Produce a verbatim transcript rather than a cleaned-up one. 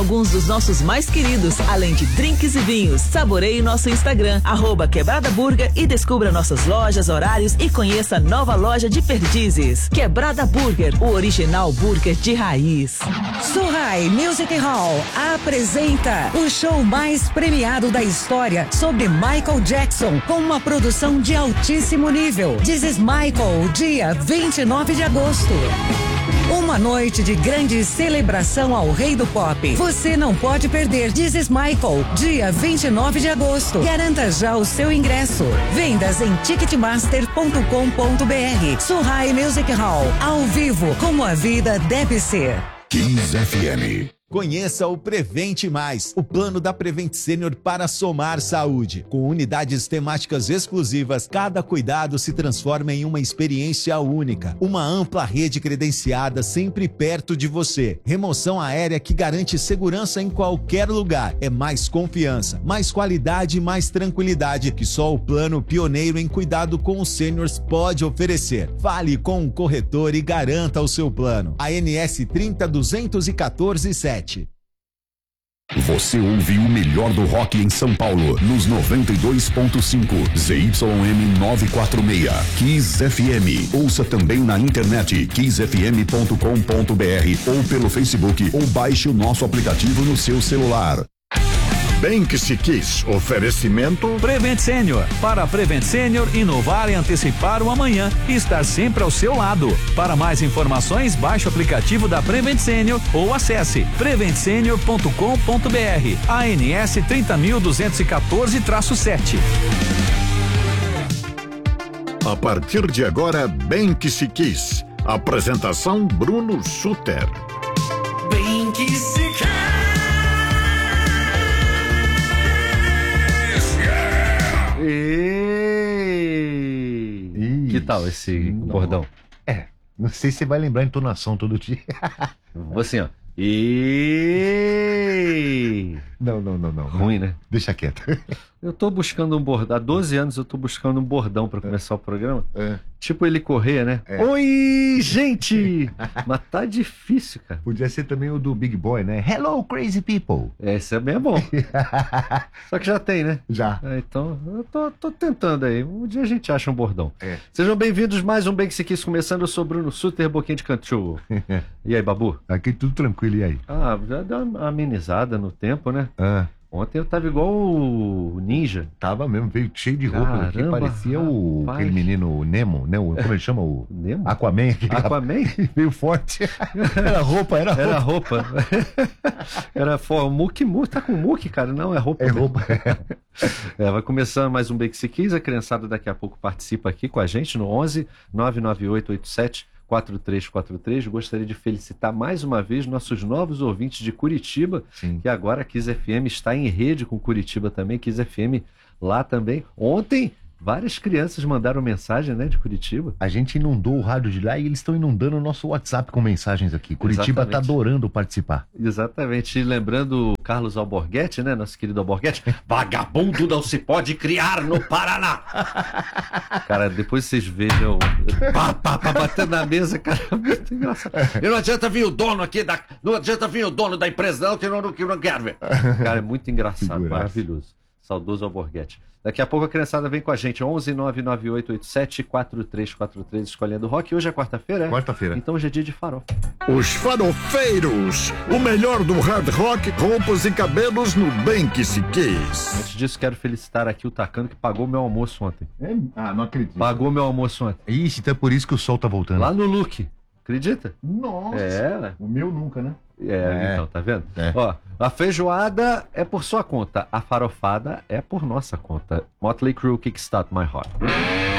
alguns dos nossos mais queridos, além de drinks e vinhos. Saboreie nosso Instagram, arroba Quebrada Burger, e descubra nossas lojas, horários e conheça a nova loja de Perdizes. Quebrada Burger, o original burger de raiz. Surrai Music Hall apresenta o show mais premiado da história sobre Michael Jackson, com uma produção de altíssimo nível. This is Michael, dia vinte e nove de agosto. Uma noite de grande celebração ao rei do pop. Você não pode perder. This is Michael, dia vinte e nove de agosto. Garanta já o seu ingresso. Vendas em ticketmaster ponto com ponto br. Surrai Music Hall, ao vivo, como a vida deve ser. Kiss F M. Conheça o Prevente Mais, o plano da Prevent Senior para somar saúde. Com unidades temáticas exclusivas, cada cuidado se transforma em uma experiência única. Uma ampla rede credenciada sempre perto de você. Remoção aérea que garante segurança em qualquer lugar. É mais confiança, mais qualidade e mais tranquilidade que só o plano pioneiro em cuidado com os seniors pode oferecer. Fale com um corretor e garanta o seu plano. A N S trinta duzentos e quatorze sete. Você ouve o melhor do rock em São Paulo, nos noventa e dois ponto cinco, Z Y M novecentos e quarenta e seis, Kiss F M. Ouça também na internet, kiss f m ponto com ponto b r, ou pelo Facebook, ou baixe o nosso aplicativo no seu celular. Bem que se quis. Oferecimento Prevent Senior. Para a Prevent Senior, inovar e antecipar o amanhã e estar sempre ao seu lado. Para mais informações, baixe o aplicativo da Prevent Senior ou acesse prevent senior ponto com ponto b r. A N S trinta mil duzentos e quatorze traço sete. A partir de agora, Bem que se quis. Apresentação Bruno Suter. Bem que se quis. E... Ih, que tal esse não. bordão? É, não sei se você vai lembrar a entonação todo dia. Vou assim, ó. E... Não, não, não, não. Ruim, né? Deixa quieto. Eu tô buscando um bordão. Há doze anos eu tô buscando um bordão pra começar é. o programa. É. Tipo ele correr, né? É. Oi, gente! Mas tá difícil, cara. Podia ser também o do Big Boy, né? Hello, crazy people. Esse é bem bom. Só que já tem, né? Já. É, então, eu tô, tô tentando aí. Um dia a gente acha um bordão. É. Sejam bem-vindos mais um Bem que se quis, começando. Eu sou Bruno Suter, boquinha de cantu. E aí, Babu? Aqui tudo tranquilo, e aí? Ah, já deu uma amenizada no tempo, né? Ah. Ontem eu tava igual o Ninja. Tava mesmo, veio cheio de roupa. Caramba, aqui, parecia o, rapaz. aquele menino Nemo, né? O, como ele chama? O Nemo? Aquaman. Aquele Aquaman? Veio forte. Era roupa, era roupa. Era roupa. Era for, Muki Muki. Tá com Muki, cara? Não, é roupa. É roupa. É, vai começando mais um Bem que se quis. A criançada daqui a pouco participa aqui com a gente no onze nove nove oito oito sete quatro três quatro três. Gostaria de felicitar mais uma vez nossos novos ouvintes de Curitiba. Sim. Que agora a Kiss F M está em rede com Curitiba também. Kiss F M lá também. Ontem, várias crianças mandaram mensagem, né, de Curitiba. A gente inundou o rádio de lá e eles estão inundando o nosso WhatsApp com mensagens aqui. Curitiba Exatamente. tá adorando participar. Exatamente. E lembrando o Carlos Alborguete, né, nosso querido Alborguete. Vagabundo não se pode criar no Paraná. Cara, depois vocês vejam pá, pá, pá, batendo na mesa, cara, muito engraçado. E não adianta vir o dono aqui, da, não adianta vir o dono da empresa não, que não, que não quero ver. Cara, é muito engraçado, Figuraça. Maravilhoso. Saudoso Alborguete. Daqui a pouco a criançada vem com a gente, onze nove nove oito oito sete quatro três quatro três, escolhendo rock. Hoje é quarta-feira, é? Quarta-feira. Então hoje é dia de farofa. Os Farofeiros. O melhor do hard rock, roupas e cabelos no Bem que se quis. Antes disso, quero felicitar aqui o Tacano que pagou meu almoço ontem. É? Ah, não acredito. Pagou meu almoço ontem. Ixi, então é por isso que o sol tá voltando. Lá no Look. Acredita? Nossa. É, O meu nunca, né? é, É. então, tá vendo? É. Ó, a feijoada é por sua conta, a farofada é por nossa conta. Motley Crue, Kickstart My Heart.